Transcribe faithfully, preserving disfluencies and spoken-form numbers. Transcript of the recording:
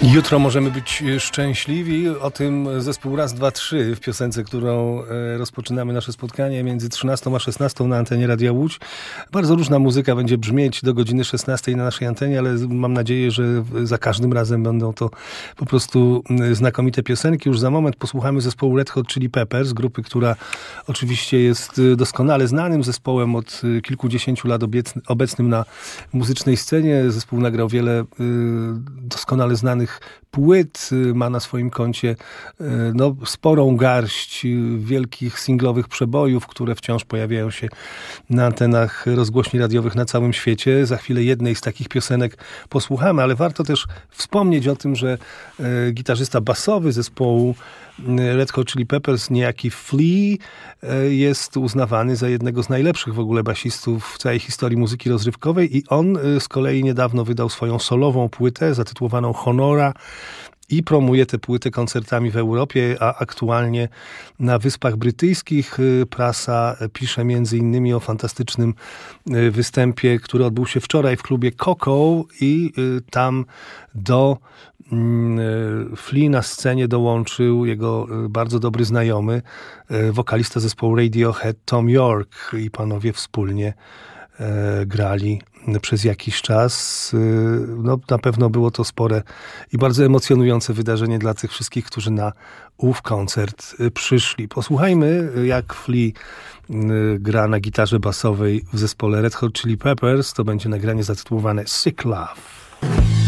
Jutro możemy być szczęśliwi. O tym zespół Raz, Dwa, Trzy w piosence, którą rozpoczynamy nasze spotkanie między trzynastą a szesnastą na antenie Radia Łódź. Bardzo różna muzyka będzie brzmieć do godziny szesnastej na naszej antenie, ale mam nadzieję, że za każdym razem będą to po prostu znakomite piosenki. Już za moment posłuchamy zespołu Red Hot Chili Peppers, grupy, która oczywiście jest doskonale znanym zespołem od kilkudziesięciu lat obecnym na muzycznej scenie. Zespół nagrał wiele doskonale znanych płyt, ma na swoim koncie no, sporą garść wielkich singlowych przebojów, które wciąż pojawiają się na antenach rozgłośni radiowych na całym świecie. Za chwilę jednej z takich piosenek posłuchamy, ale warto też wspomnieć o tym, że e, gitarzysta basowy zespołu Red Hot Chili Peppers, niejaki Flea, jest uznawany za jednego z najlepszych w ogóle basistów w całej historii muzyki rozrywkowej i on z kolei niedawno wydał swoją solową płytę zatytułowaną Honora i promuje tę płytę koncertami w Europie, a aktualnie na Wyspach Brytyjskich prasa pisze między innymi o fantastycznym występie, który odbył się wczoraj w klubie Coco i tam do Flea na scenie dołączył jego bardzo dobry znajomy, wokalista zespołu Radiohead Tom York i panowie wspólnie grali przez jakiś czas. No, na pewno było to spore i bardzo emocjonujące wydarzenie dla tych wszystkich, którzy na ów koncert przyszli. Posłuchajmy, jak Flea gra na gitarze basowej w zespole Red Hot Chili Peppers. To będzie nagranie zatytułowane Sick Love.